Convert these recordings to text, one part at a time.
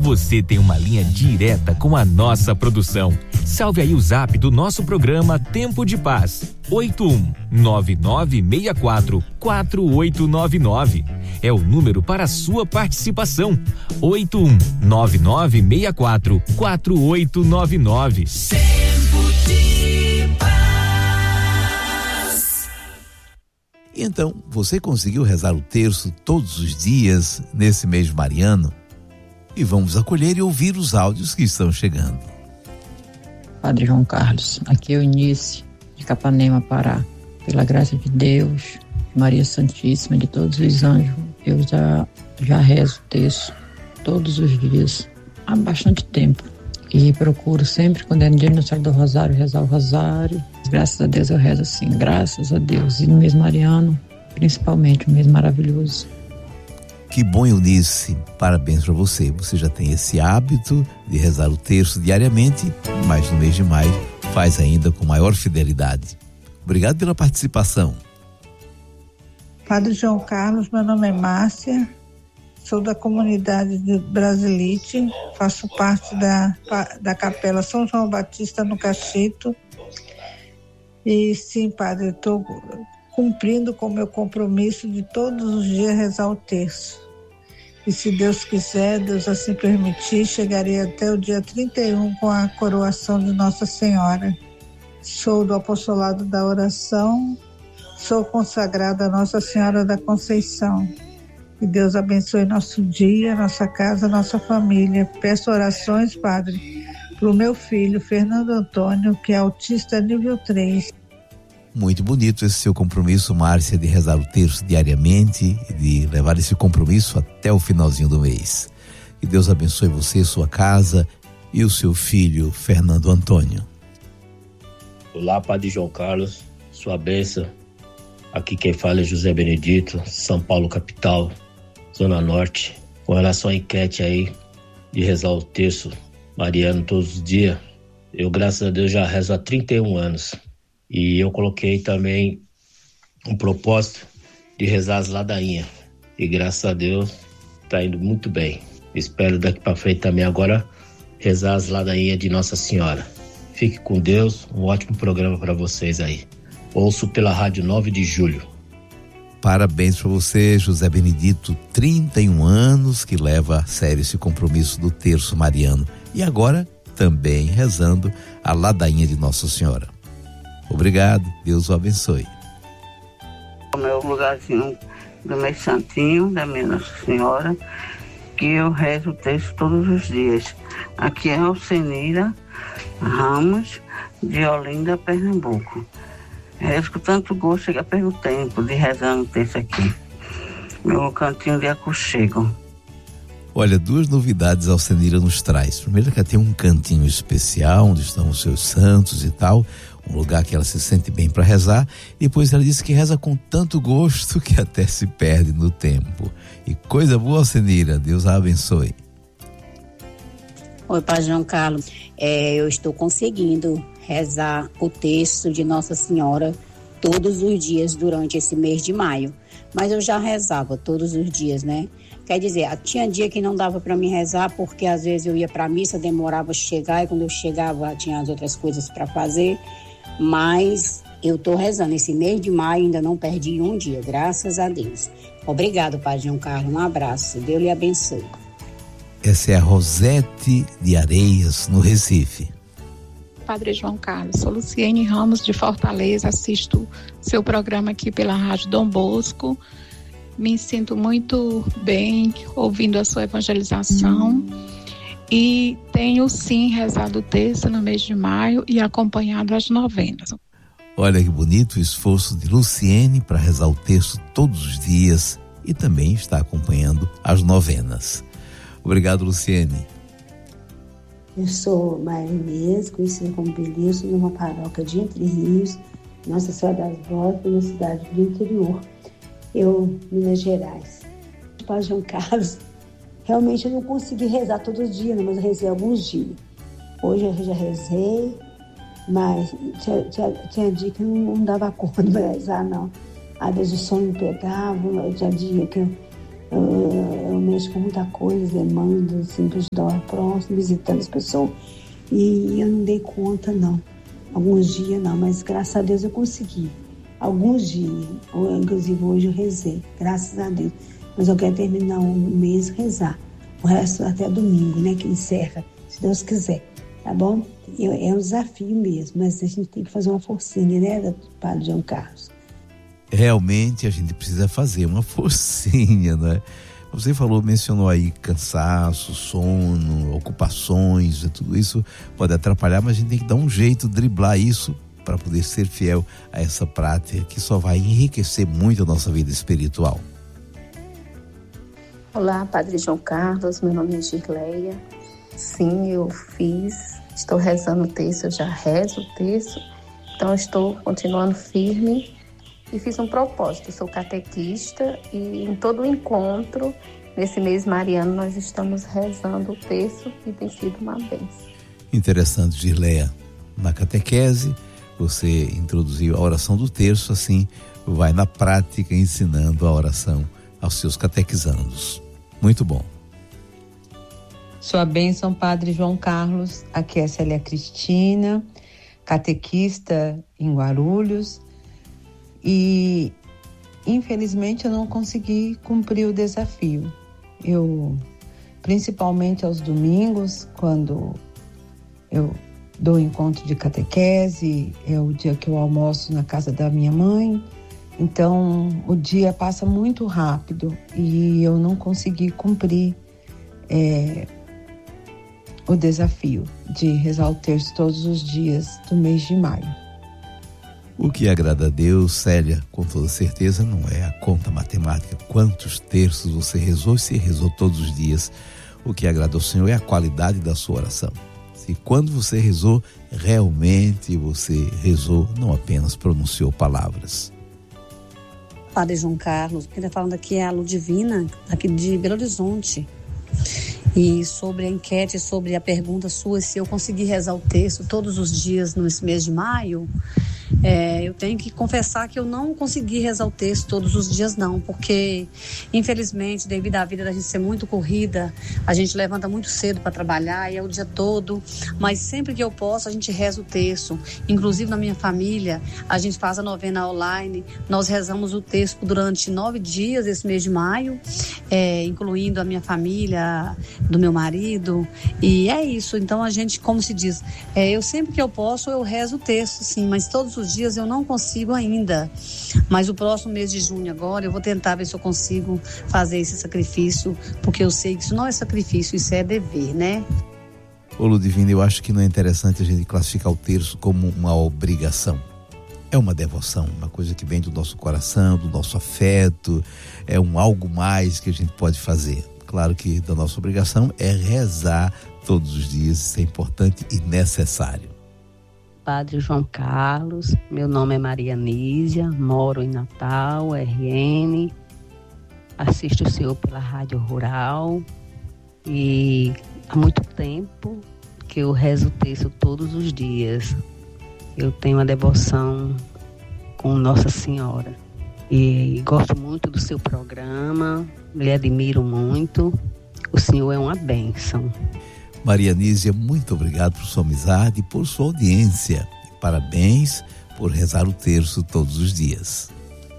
você tem uma linha direta com a nossa produção. Salve aí o zap do nosso programa Tempo de Paz. 81-9964-4899. É o número para a sua participação. 81-9964-4899. Tempo de Paz. Então, você conseguiu rezar o terço todos os dias nesse mês mariano? E vamos acolher e ouvir os áudios que estão chegando. Padre João Carlos, aqui é o Eunice, de Capanema, Pará. Pela graça de Deus, de Maria Santíssima, de todos os anjos, eu já rezo o terço todos os dias, há bastante tempo. E procuro sempre, quando é no dia do aniversário do Rosário, rezar o Rosário. Graças a Deus eu rezo assim, graças a Deus. E no mês mariano, principalmente, um mês maravilhoso. Que bom, Eunice, parabéns para você. Você já tem esse hábito de rezar o terço diariamente, mas no mês de maio faz ainda com maior fidelidade. Obrigado pela participação. Padre João Carlos, meu nome é Márcia, sou da comunidade de Brasilite, faço parte da Capela São João Batista no Cachito. E sim, padre, estou cumprindo com o meu compromisso de todos os dias rezar o terço. E se Deus quiser, Deus assim permitir, chegarei até o dia 31 com a coroação de Nossa Senhora. Sou do Apostolado da Oração, sou consagrada a Nossa Senhora da Conceição. Que Deus abençoe nosso dia, nossa casa, nossa família. Peço orações, padre, para o meu filho, Fernando Antônio, que é autista nível 3. Muito bonito esse seu compromisso, Márcia, de rezar o terço diariamente e de levar esse compromisso até o finalzinho do mês. Que Deus abençoe você, sua casa e o seu filho, Fernando Antônio. Olá, Padre João Carlos, sua bênção. Aqui quem fala é José Benedito, São Paulo, capital, Zona Norte. Com relação à enquete aí de rezar o terço mariano todos os dias, eu, graças a Deus, já rezo há 31 anos. E eu coloquei também um propósito de rezar as ladainhas. E graças a Deus está indo muito bem. Espero daqui para frente também agora rezar as ladainhas de Nossa Senhora. Fique com Deus, um ótimo programa para vocês aí. Ouço pela Rádio 9 de Julho. Parabéns para você, José Benedito, 31 anos que leva a sério esse compromisso do terço mariano. E agora também rezando a ladainha de Nossa Senhora. Obrigado, Deus o abençoe. O meu lugarzinho do meu santinho, da minha Nossa Senhora, que eu rezo o texto todos os dias. Aqui é Alcenira Ramos, de Olinda, Pernambuco. Rezo com tanto gosto, chega pelo tempo de rezar o texto aqui. Meu cantinho de aconchego. Olha, duas novidades a Alcenira nos traz. Primeiro, que ela tem um cantinho especial, onde estão os seus santos e tal, um lugar que ela se sente bem para rezar. E depois ela disse que reza com tanto gosto que até se perde no tempo. E coisa boa, Alcenira, Deus a abençoe. Oi, Padre João Carlos, eu estou conseguindo rezar o texto de Nossa Senhora todos os dias durante esse mês de maio, mas eu já rezava todos os dias, né? Quer dizer, tinha dia que não dava para mim rezar, porque às vezes eu ia para a missa, demorava a chegar, e quando eu chegava tinha as outras coisas para fazer, mas eu estou rezando. Esse mês de maio ainda não perdi um dia, graças a Deus. Obrigado, Padre João Carlos, um abraço, Deus lhe abençoe. Essa é a Rosete de Areias, no Recife. Padre João Carlos, sou Luciene Ramos, de Fortaleza, assisto seu programa aqui pela Rádio Dom Bosco. Me sinto muito bem ouvindo a sua evangelização e tenho sim rezado o terço no mês de maio e acompanhado as novenas. Olha que bonito o esforço de Luciene para rezar o terço todos os dias e também está acompanhando as novenas. Obrigado, Luciene. Eu sou Maria Inês, conhecida como Beleza, numa paróquia de Entre Rios, Nossa Senhora das Bordas, na cidade do interior, Minas Gerais. Padre João Carlos, realmente eu não consegui rezar todos os dias, mas eu rezei alguns dias. Hoje eu já rezei, mas tinha dia que eu não dava conta de rezar, não. Às vezes o sono me pegava, tinha dia que Eu mexo com muita coisa, demanda, assim, para ajudar o próximo, visitando as pessoas. E eu não dei conta, não. Alguns dias não, mas graças a Deus eu consegui. Alguns dias, inclusive hoje eu rezei, graças a Deus. Mas eu quero terminar o mês rezar. O resto até domingo, né, que encerra, se Deus quiser, tá bom? É um desafio mesmo, mas a gente tem que fazer uma forcinha, né, Padre João Carlos? Realmente a gente precisa fazer uma forcinha, né? Você mencionou aí cansaço, sono, ocupações, tudo isso pode atrapalhar, mas a gente tem que dar um jeito de driblar isso para poder ser fiel a essa prática que só vai enriquecer muito a nossa vida espiritual. Olá, Padre João Carlos, meu nome é Girleia. Sim, eu estou rezando o texto, eu já rezo o texto, então eu estou continuando firme e fiz um propósito, sou catequista e em todo o encontro, nesse mês mariano, nós estamos rezando o texto e tem sido uma bênção. Interessante, Girleia. Na catequese, você introduziu a oração do terço, assim vai na prática ensinando a oração aos seus catequizandos. Muito bom. Sua bênção, Padre João Carlos. Aqui é Célia Cristina, catequista em Guarulhos. E, infelizmente, eu não consegui cumprir o desafio. Principalmente aos domingos, quando eu dou encontro de catequese, é o dia que eu almoço na casa da minha mãe. Então, o dia passa muito rápido e eu não consegui cumprir o desafio de rezar o terço todos os dias do mês de maio. O que agrada a Deus, Célia, com toda certeza, não é a conta matemática. Quantos terços você rezou e se rezou todos os dias. O que agrada ao Senhor é a qualidade da sua oração. Se quando você rezou, realmente você rezou, não apenas pronunciou palavras. Padre João Carlos, quem está falando aqui é a Ludivina, aqui de Belo Horizonte. E sobre a enquete, sobre a pergunta sua, se eu conseguir rezar o texto todos os dias nesse mês de maio, eu tenho que confessar que eu não consegui rezar o texto todos os dias não, porque infelizmente devido à vida da gente ser muito corrida, a gente levanta muito cedo para trabalhar e é o dia todo, mas sempre que eu posso a gente reza o texto. Inclusive na minha família a gente faz a novena online, nós rezamos o texto durante 9 dias esse mês de maio, incluindo a minha família, do meu marido, e é isso. Então a gente, como se diz, eu sempre que eu posso eu rezo o texto, sim, mas todos os dias eu não consigo ainda, mas o próximo mês de junho agora eu vou tentar ver se eu consigo fazer esse sacrifício, porque eu sei que isso não é sacrifício, isso é dever, né? Ô Ludivina, eu acho que não é interessante a gente classificar o terço como uma obrigação. É uma devoção, uma coisa que vem do nosso coração, do nosso afeto, é algo mais que a gente pode fazer. Claro que da nossa obrigação é rezar todos os dias, isso é importante e necessário. Padre João Carlos, meu nome é Maria Nísia, moro em Natal, RN, assisto o senhor pela Rádio Rural e há muito tempo que eu rezo o texto todos os dias. Eu tenho uma devoção com Nossa Senhora e gosto muito do seu programa, lhe admiro muito, o senhor é uma bênção. Maria Nísia, muito obrigado por sua amizade e por sua audiência. Parabéns por rezar o terço todos os dias.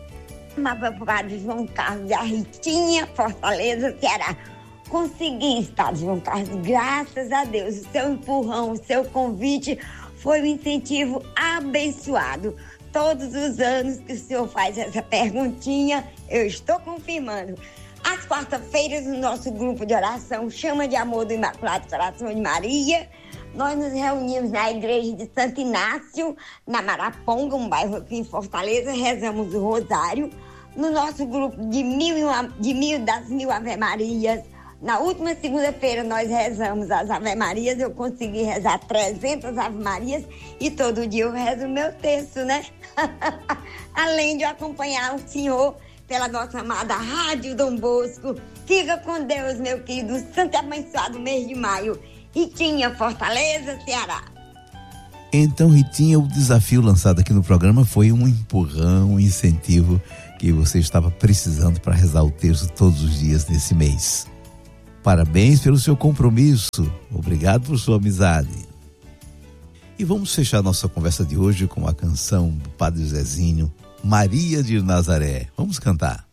Padre João Carlos e a Ritinha, Fortaleza, Ceará. Consegui, Padre João Carlos, graças a Deus. O seu empurrão, o seu convite foi um incentivo abençoado. Todos os anos que o senhor faz essa perguntinha, eu estou confirmando. Às quarta-feiras, no nosso grupo de oração Chama de Amor do Imaculado Coração de Maria, nós nos reunimos na igreja de Santo Inácio, na Maraponga, um bairro aqui em Fortaleza, rezamos o rosário. No nosso grupo das mil Ave Marias, na última segunda-feira nós rezamos as Ave Marias, eu consegui rezar 300 Ave Marias e todo dia eu rezo o meu texto, né? Além de acompanhar o senhor pela nossa amada Rádio Dom Bosco. Fica com Deus, meu querido, santo e abençoado mês de maio. Ritinha, Fortaleza, Ceará. Então, Ritinha, o desafio lançado aqui no programa foi um empurrão, um incentivo que você estava precisando para rezar o terço todos os dias nesse mês. Parabéns pelo seu compromisso. Obrigado por sua amizade. E vamos fechar nossa conversa de hoje com a canção do Padre Zezinho, Maria de Nazaré. Vamos cantar.